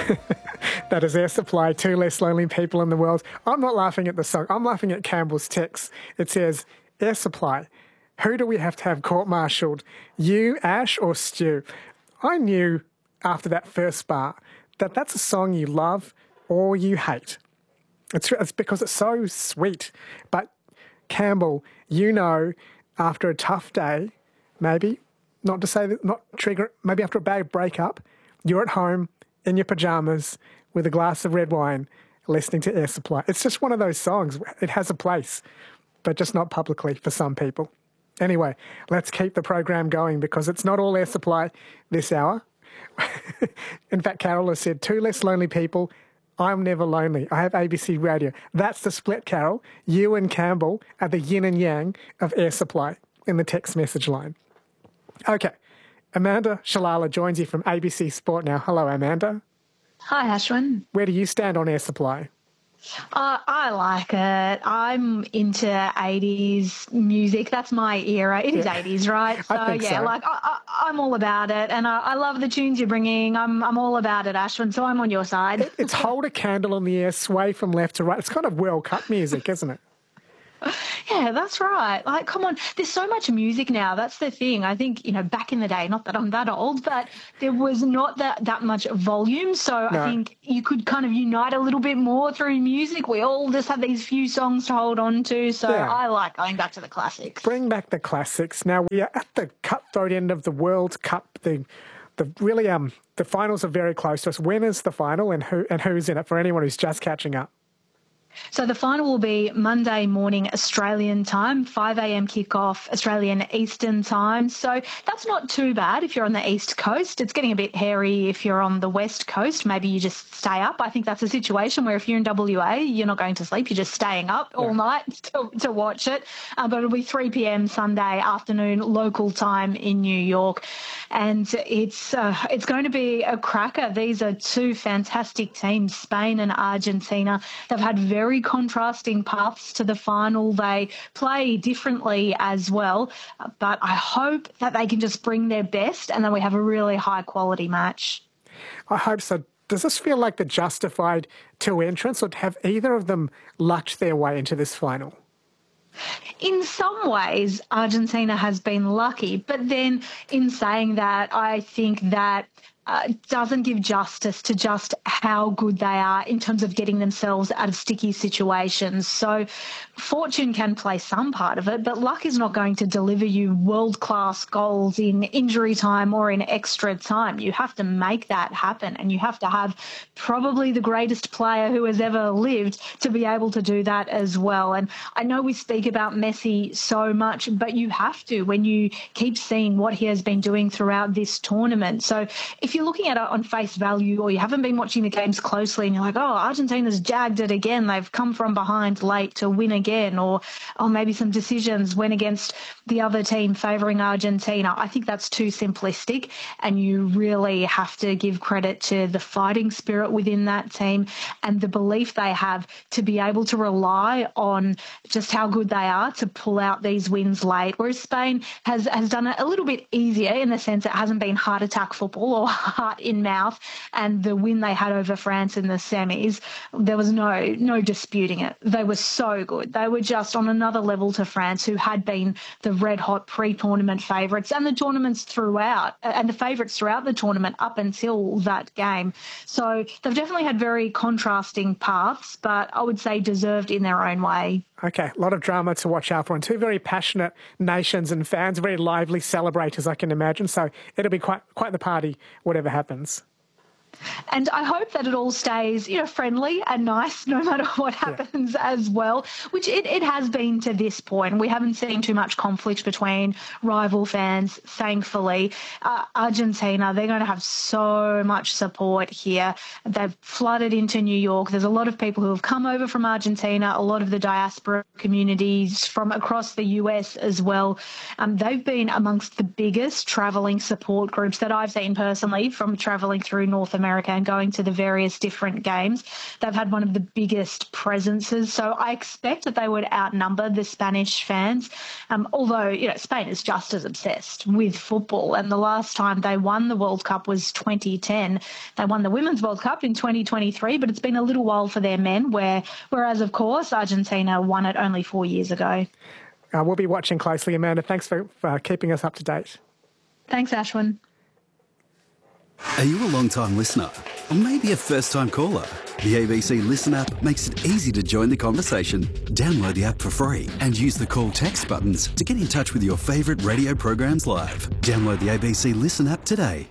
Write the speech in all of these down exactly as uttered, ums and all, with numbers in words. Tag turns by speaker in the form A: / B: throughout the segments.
A: That is Air Supply, Two Less Lonely People in the World. I'm not laughing at the song. I'm laughing at Campbell's text. It says, Air Supply, who do we have to have court-martialed? You, Ash, or Stu? I knew after that first bar that that's a song you love or you hate. It's, it's because it's so sweet. But Campbell, you know, after a tough day, maybe, not to say that, not trigger, maybe after a bad breakup, you're at home in your pajamas with a glass of red wine listening to Air Supply. It's just one of those songs. It has a place, but just not publicly for some people. Anyway, let's keep the program going because it's not all Air Supply this hour. In fact, Carol has said, two less lonely people. I'm never lonely. I have A B C Radio. That's the split, Carol. You and Campbell are the yin and yang of Air Supply in the text message line. Okay. Amanda Shalala joins you from A B C Sport now. Hello, Amanda.
B: Hi, Ashwin.
A: Where do you stand on Air Supply?
B: Uh, I like it. I'm into eighties music. That's my era. It is yeah. eighties, right? So,
A: I think
B: yeah,
A: so.
B: like I, I, I'm all about it. And I, I love the tunes you're bringing. I'm I'm all about it, Ashwin. So I'm on your side.
A: It, it's hold a candle in the air, sway from left to right. It's kind of World Cup music, isn't it?
B: Yeah, that's right. Like, come on, there's so much music now. That's the thing. I think, you know, back in the day, not that I'm that old, but there was not that, that much volume. So no. I think you could kind of unite a little bit more through music. We all just have these few songs to hold on to. So yeah. I like going back to the classics.
A: Bring back the classics. Now, we are at the cutthroat end of the World Cup. The the really um the finals are very close to us. When is the final and who and who's in it for anyone who's just catching up?
B: So the final will be Monday morning Australian time, five a.m. kickoff Australian Eastern time. So that's not too bad if you're on the East Coast. It's getting a bit hairy if you're on the West Coast. Maybe you just stay up. I think that's a situation where if you're in W A, you're not going to sleep. You're just staying up all yeah. night to, to watch it. Uh, but it'll be three p.m. Sunday afternoon local time in New York. And it's uh, it's going to be a cracker. These are two fantastic teams, Spain and Argentina. They've had very Very contrasting paths to the final. They play differently as well, but I hope that they can just bring their best and then we have a really high quality match.
A: I hope so. Does this feel like the justified two entrants, or have either of them lucked their way into this final?
B: In some ways, Argentina has been lucky, but then in saying that, I think that Uh, doesn't give justice to just how good they are in terms of getting themselves out of sticky situations. So fortune can play some part of it, but luck is not going to deliver you world-class goals in injury time or in extra time. You have to make that happen, and you have to have probably the greatest player who has ever lived to be able to do that as well. And I know we speak about Messi so much, but you have to when you keep seeing what he has been doing throughout this tournament. So if you're looking at it on face value, or you haven't been watching the games closely and you're like, oh, Argentina's jagged it again, they've come from behind late to win again, or oh, maybe some decisions went against the other team favouring Argentina, I think that's too simplistic, and you really have to give credit to the fighting spirit within that team and the belief they have to be able to rely on just how good they are to pull out these wins late, whereas Spain has, has done it a little bit easier in the sense it hasn't been heart attack football or heart in mouth, and the win they had over France in the semis, there was no no disputing it. They were so good. They were just on another level to France, who had been the red-hot pre-tournament favourites and the tournaments throughout, and the favourites throughout the tournament up until that game. So they've definitely had very contrasting paths, but I would say deserved in their own way.
A: Okay, a lot of drama to watch out for, and two very passionate nations and fans, very lively celebrators, I can imagine. So it'll be quite quite the party, whatever happens.
B: And I hope that it all stays, you know, friendly and nice no matter what happens yeah. as well, which it, it has been to this point. We haven't seen too much conflict between rival fans, thankfully. Uh, Argentina, they're going to have so much support here. They've flooded into New York. There's a lot of people who have come over from Argentina, a lot of the diaspora communities from across the U S as well. Um, they've been amongst the biggest travelling support groups that I've seen personally from travelling through North America. America and going to the various different games, they've had one of the biggest presences. So I expect that they would outnumber the Spanish fans, um, although, you know, Spain is just as obsessed with football. And the last time they won the World Cup was twenty ten. They won the Women's World Cup in twenty twenty-three, but it's been a little while for their men, where, whereas, of course, Argentina won it only four years ago.
A: Uh, we'll be watching closely, Amanda. Thanks for, for keeping us up to date.
B: Thanks, Ashwin.
C: Are you a long-time listener? Or maybe a first-time caller? The A B C Listen app makes it easy to join the conversation. Download the app for free and use the call text buttons to get in touch with your favourite radio programs live. Download the A B C Listen app today.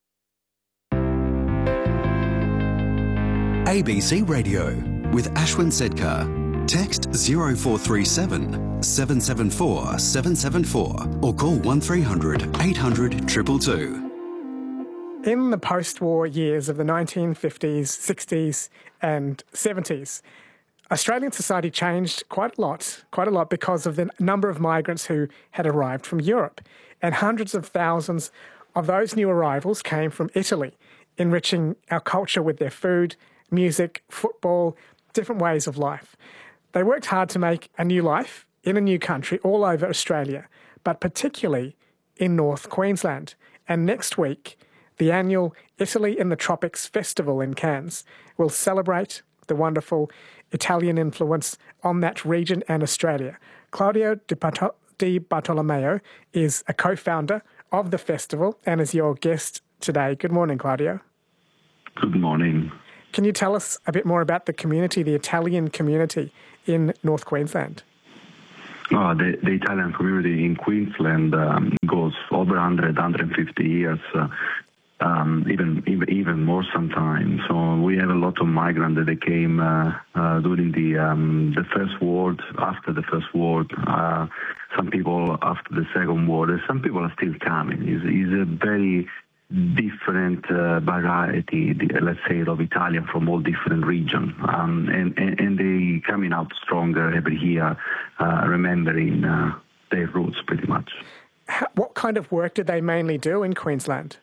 C: A B C Radio with Ashwin Sedkar. Text zero four three seven, seven seven four, seven seven four or call one three hundred, eight hundred, two two two.
A: In the post-war years of the nineteen fifties, sixties and seventies, Australian society changed quite a lot, quite a lot because of the number of migrants who had arrived from Europe. And hundreds of thousands of those new arrivals came from Italy, enriching our culture with their food, music, football, different ways of life. They worked hard to make a new life in a new country all over Australia, but particularly in North Queensland. And next week, the annual Italy in the Tropics Festival in Cairns will celebrate the wonderful Italian influence on that region and Australia. Claudio Di, Barto- Di Bartolomeo is a co-founder of the festival and is your guest today. Good morning, Claudio.
D: Good morning.
A: Can you tell us a bit more about the community, the Italian community in North Queensland?
D: Oh, the, the Italian community in Queensland um, goes over one hundred, one hundred fifty years, uh, um, even, even even more sometimes. So we have a lot of migrants that they came uh, uh, during the um, the First World, after the First World, uh, some people after the Second World, and some people are still coming. It's, it's a very different uh, variety, let's say, of Italian from all different regions. Um, and, and, and they coming out stronger every year, uh, remembering uh, their roots pretty much.
A: What kind of work did they mainly do in Queensland?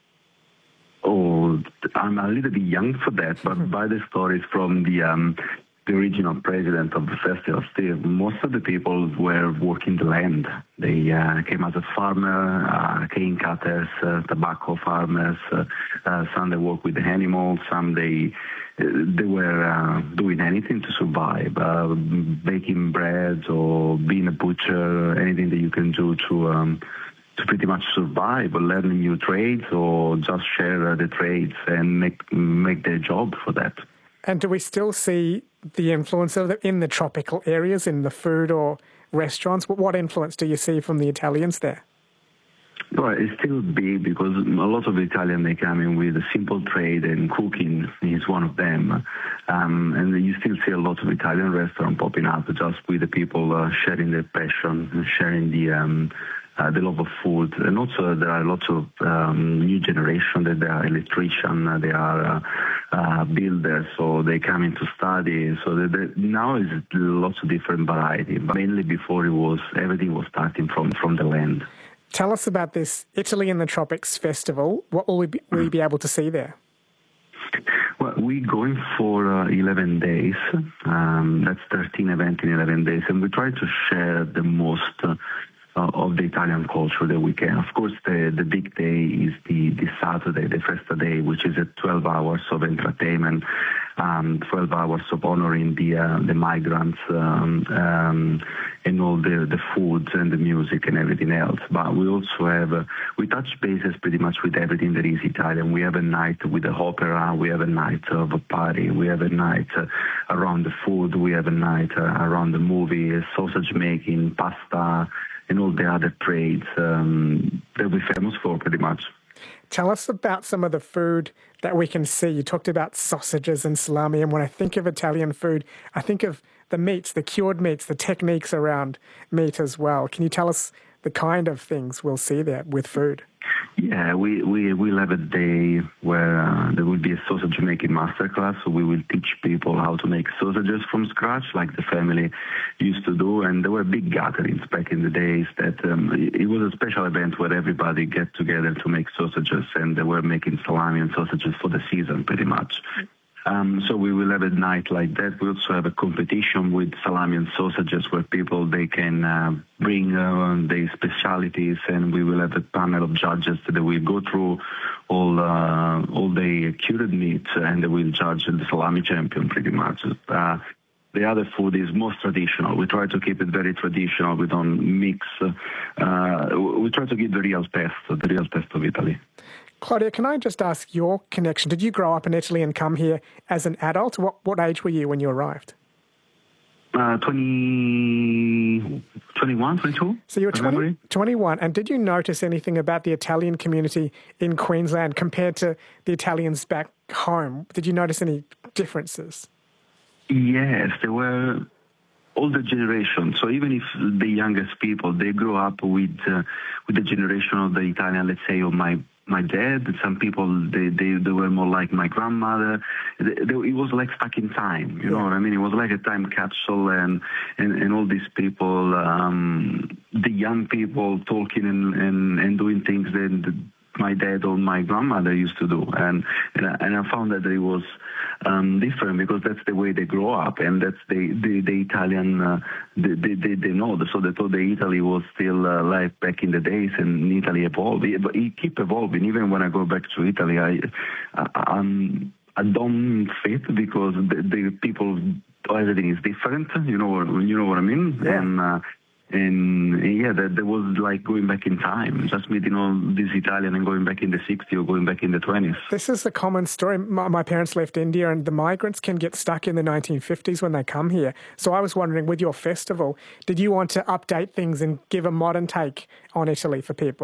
D: Oh, I'm a little bit young for that, but mm-hmm. by the stories from the um, the original president of the festival, Steve, most of the people were working the land. They uh, came as a farmer, uh, cane cutters, uh, tobacco farmers. Uh, uh, some they work with the animals. Some they they were uh, doing anything to survive, uh, baking bread or being a butcher, anything that you can do to um, to pretty much survive, or learning new trades, or just share uh, the trades and make make their job for that.
A: And do we still see the influence of it in the tropical areas, in the food or restaurants? What influence do you see from the Italians there?
D: Well, it's still big because a lot of Italians, they come in with a simple trade, and cooking is one of them. Um, and you still see a lot of Italian restaurants popping up just with the people uh, sharing their passion, sharing the um, uh, the love of food. And also there are lots of um, new generation that they are electricians, they are uh, uh, builders, so they come in to study. So they, they, now is lots of different variety, but mainly before it was, everything was starting from, from the land.
A: Tell us about this Italy in the Tropics Festival. What will we be, will we be able to see there?
D: Well, we're going for uh, eleven days. Um, that's thirteen events in eleven days, and we try to share the most uh, of the Italian culture that we can. Of course, the, the big day is the, the Saturday, the Festa Day, which is a twelve hours of entertainment, um, twelve hours of honoring the uh, the migrants, um, um, and all the, the food and the music and everything else. But we also have, uh, we touch bases pretty much with everything that is Italian. We have a night with the opera, we have a night of a party, we have a night uh, around the food, we have a night uh, around the movie, sausage making, pasta, and all the other trades um, that we're famous for pretty much.
A: Tell us about some of the food that we can see. You talked about sausages and salami, and when I think of Italian food, I think of the meats, the cured meats, the techniques around meat as well. Can you tell us the kind of things we'll see there with food.
D: Yeah, we, we will have a day where uh, there will be a sausage making masterclass. So we will teach people how to make sausages from scratch, like the family used to do. And there were big gatherings back in the days that um, it was a special event where everybody get together to make sausages, and they were making salami and sausages for the season pretty much. Um, so we will have a night like that. We also have a competition with salami and sausages where people, they can uh, bring uh, their specialities, and we will have a panel of judges that will go through all uh, all the cured meats, and they will judge the salami champion pretty much. Uh, the other food is most traditional. We try to keep it very traditional. We don't mix. Uh, we try to get the real pesto, the real pesto of Italy.
A: Claudia, can I just ask your connection? Did you grow up in Italy and come here as an adult? What what age were you when you arrived?
D: Uh, twenty, twenty-one, twenty-two.
A: So you were twenty, twenty-one, and did you notice anything about the Italian community in Queensland compared to the Italians back home? Did you notice any differences?
D: Yes, there were older generation. So even if the youngest people, they grew up with uh, with the generation of the Italian, let's say, of my my dad. Some people, they, they, they were more like my grandmother. They, they, it was like stuck in time, you yeah. know what I mean? It was like a time capsule, and, and, and all these people, um, the young people talking and, and, and doing things that my dad or my grandmother used to do. And, and, I, and I found that it was um, different because that's the way they grow up, and that's the, the, the Italian, uh, they, they, they know. So they thought that Italy was still uh, like back in the days, and Italy evolved. But it keep evolving. Even when I go back to Italy, I, I, I'm, I don't fit because the, the people, everything is different. You know, you know what I mean?
A: Yeah.
D: And, uh, And yeah, that, that was like going back in time, just meeting all these Italian and going back in the sixties or going back in the twenties.
A: This is a common story. My, my parents left India, and the migrants can get stuck in the nineteen fifties when they come here. So I was wondering, with your festival, did you want to update things and give a modern take on Italy for people?